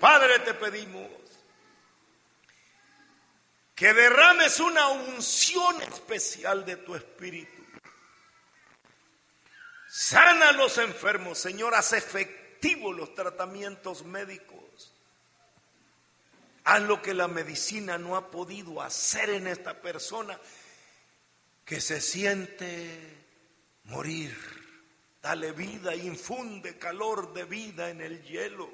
Padre, te pedimos que derrames una unción especial de tu Espíritu. Sana a los enfermos, Señor, haz efectivos los tratamientos médicos. Haz lo que la medicina no ha podido hacer en esta persona que se siente morir. Dale vida, infunde calor de vida en el hielo.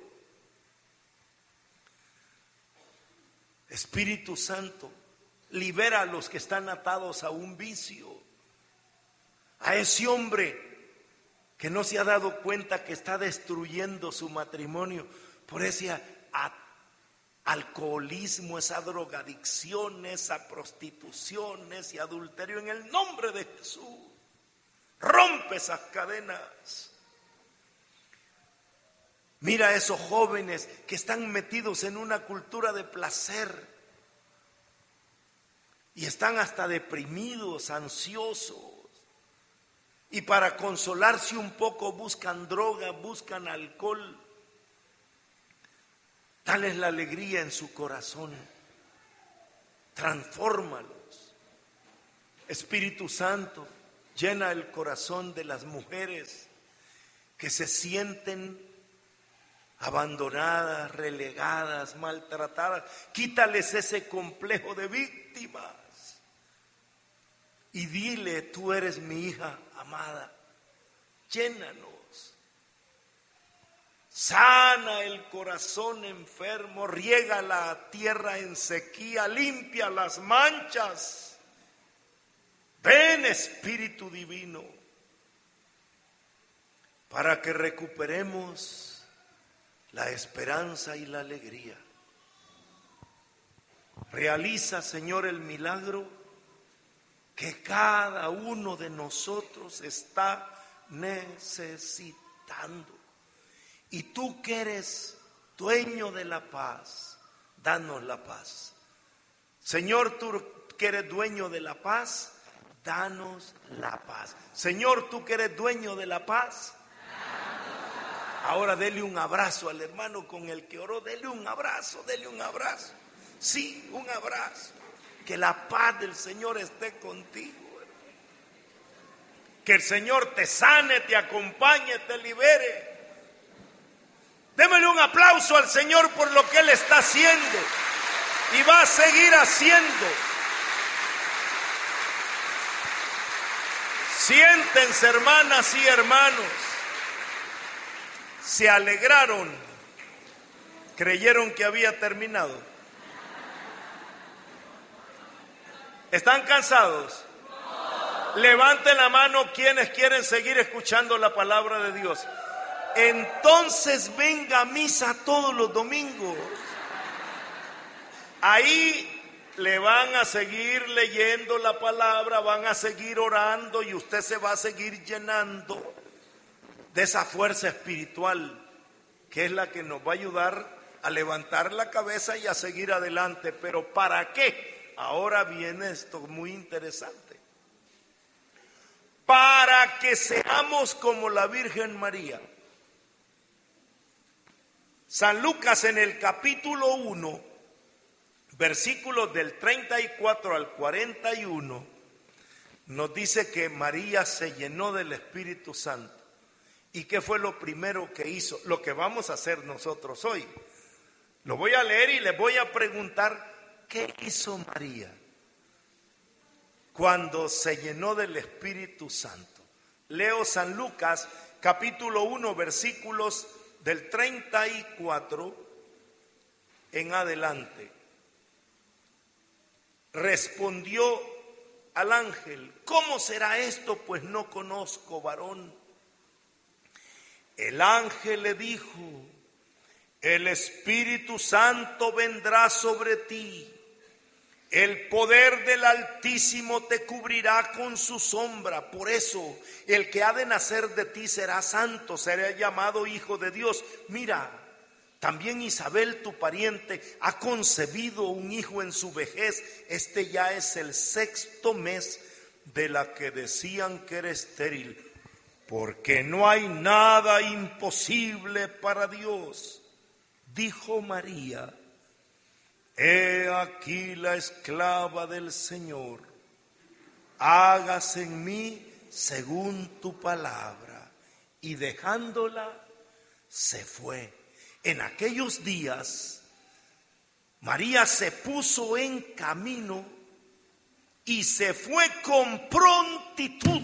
Espíritu Santo, libera a los que están atados a un vicio. A ese hombre que no se ha dado cuenta que está destruyendo su matrimonio por ese alcoholismo, esa drogadicción, esa prostitución, ese adulterio. En el nombre de Jesús, rompe esas cadenas. Mira a esos jóvenes que están metidos en una cultura de placer y están hasta deprimidos, ansiosos. Y para consolarse un poco buscan droga, buscan alcohol. Dales la alegría en su corazón. Transfórmalos. Espíritu Santo, llena el corazón de las mujeres que se sienten abandonadas, relegadas, maltratadas. Quítales ese complejo de víctimas. Y dile, tú eres mi hija amada, llénanos. Sana el corazón enfermo, riega la tierra en sequía, limpia las manchas. Ven, Espíritu Divino, para que recuperemos la esperanza y la alegría. Realiza, Señor, el milagro que cada uno de nosotros está necesitando. Y tú que eres dueño de la paz, danos la paz. Señor, tú que eres dueño de la paz, danos la paz. Señor, tú que eres dueño de la paz, ahora dele un abrazo al hermano con el que oró. Dele un abrazo, dele un abrazo. Sí, un abrazo. Que la paz del Señor esté contigo. Que el Señor te sane, te acompañe, te libere. Démosle un aplauso al Señor por lo que Él está haciendo y va a seguir haciendo. Siéntense, hermanas y hermanos. Se alegraron, creyeron que había terminado. ¿Están cansados? Levanten la mano quienes quieren seguir escuchando la palabra de Dios. Entonces venga a misa todos los domingos. Ahí le van a seguir leyendo la palabra, van a seguir orando y usted se va a seguir llenando de esa fuerza espiritual que es la que nos va a ayudar a levantar la cabeza y a seguir adelante. ¿Pero para qué? Ahora viene esto muy interesante. Para que seamos como la Virgen María. San Lucas en el capítulo 1, versículos del 34 al 41, nos dice que María se llenó del Espíritu Santo. ¿Y qué fue lo primero que hizo? Lo que vamos a hacer nosotros hoy. Lo voy a leer y les voy a preguntar, ¿qué hizo María cuando se llenó del Espíritu Santo? Leo San Lucas, capítulo 1, versículos del 34 en adelante. Respondió al ángel: ¿cómo será esto? Pues no conozco varón. El ángel le dijo: el Espíritu Santo vendrá sobre ti. El poder del Altísimo te cubrirá con su sombra. Por eso, el que ha de nacer de ti será santo, será llamado Hijo de Dios. Mira, también Isabel, tu pariente, ha concebido un hijo en su vejez. Este ya es el 6º mes de la que decían que era estéril, porque no hay nada imposible para Dios. dijo María: he aquí la esclava del Señor, hágase en mí según tu palabra. Y dejándola, se fue. En aquellos días, María se puso en camino y se fue con prontitud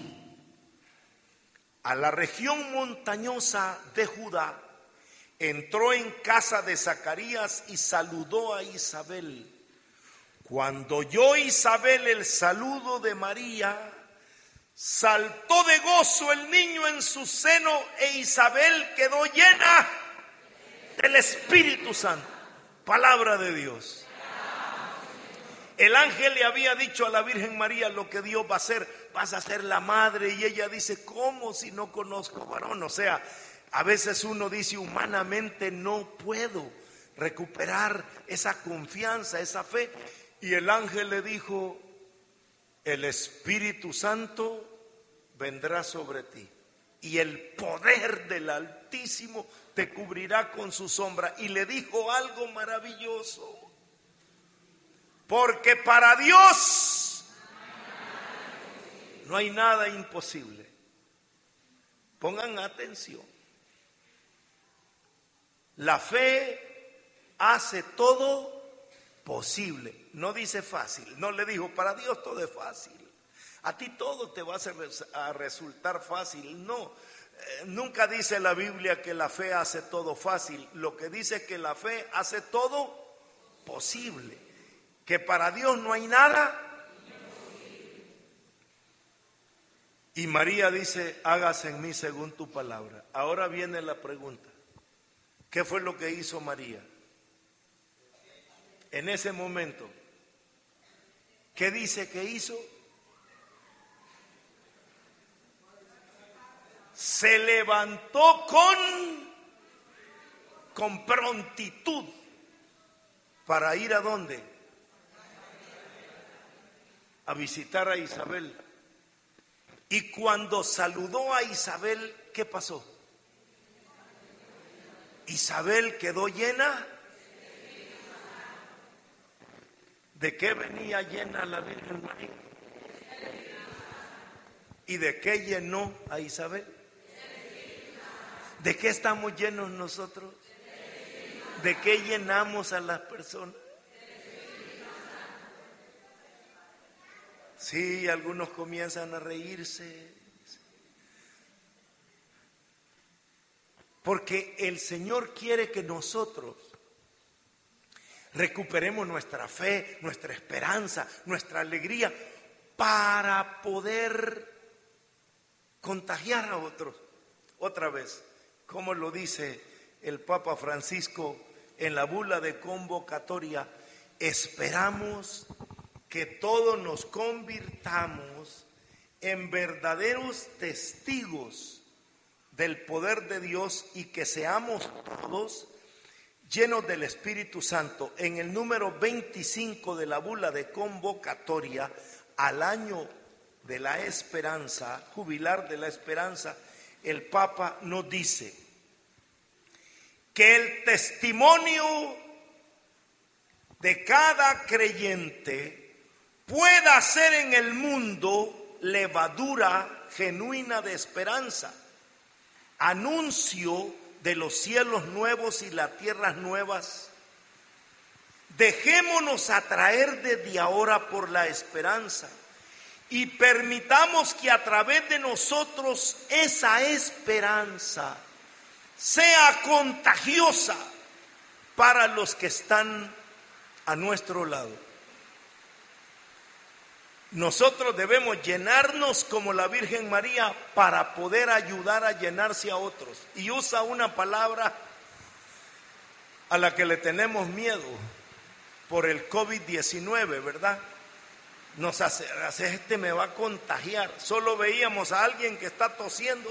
a la región montañosa de Judá. Entró en casa de Zacarías y saludó a Isabel. Cuando oyó Isabel el saludo de María, saltó de gozo el niño en su seno, e Isabel quedó llena del Espíritu Santo. Palabra de Dios. El ángel le había dicho a la Virgen María lo que Dios va a hacer: vas a ser la madre. Y ella dice: ¿cómo si no conozco varón? O sea, a veces uno dice: humanamente no puedo recuperar esa confianza, esa fe. Y el ángel le dijo: el Espíritu Santo vendrá sobre ti, y el poder del Altísimo te cubrirá con su sombra. Y le dijo algo maravilloso: porque para Dios no hay nada imposible. Pongan atención. La fe hace todo posible. No dice fácil. No le dijo: para Dios todo es fácil. A ti todo te va a resultar fácil. No, nunca dice la Biblia que la fe hace todo fácil. Lo que dice es que la fe hace todo posible. Que para Dios no hay nada. Y María dice: hágase en mí según tu palabra. Ahora viene la pregunta: ¿qué fue lo que hizo María en ese momento? ¿Qué dice que hizo? Se levantó con prontitud para ir ¿a dónde? A visitar a Isabel. Y cuando saludó a Isabel, ¿qué pasó? Isabel quedó llena. ¿De qué venía llena la Virgen María? ¿Y de qué llenó a Isabel? ¿De qué estamos llenos nosotros? ¿De qué llenamos a las personas? Sí, algunos comienzan a reírse. Porque el Señor quiere que nosotros recuperemos nuestra fe, nuestra esperanza, nuestra alegría, para poder contagiar a otros. Otra vez, como lo dice el Papa Francisco en la bula de convocatoria: esperamos que todos nos convirtamos en verdaderos testigos del poder de Dios, y que seamos todos llenos del Espíritu Santo. En el número 25 de la bula de convocatoria al año de la esperanza, jubilar de la esperanza, el Papa nos dice que el testimonio de cada creyente pueda ser en el mundo levadura genuina de esperanza, anuncio de los cielos nuevos y las tierras nuevas. Dejémonos atraer desde ahora por la esperanza y permitamos que a través de nosotros esa esperanza sea contagiosa para los que están a nuestro lado. Nosotros debemos llenarnos como la Virgen María para poder ayudar a llenarse a otros. Y usa una palabra a la que le tenemos miedo por el COVID-19, ¿verdad? Nos hace, me va a contagiar. Solo veíamos a alguien que está tosiendo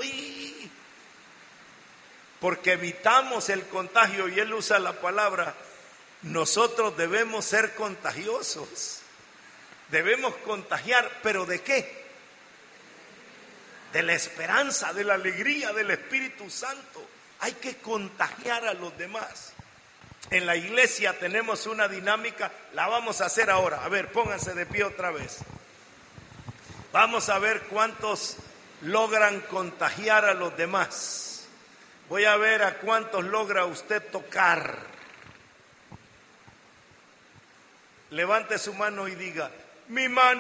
porque evitamos el contagio, y él usa la palabra: nosotros debemos ser contagiosos. Debemos contagiar, ¿pero de qué? De la esperanza, de la alegría del Espíritu Santo. Hay que contagiar a los demás. En la iglesia tenemos una dinámica, la vamos a hacer ahora. A ver, pónganse de pie otra vez. Vamos a ver cuántos logran contagiar a los demás. Voy a ver a cuántos logra usted tocar. Levante su mano y diga: mi mano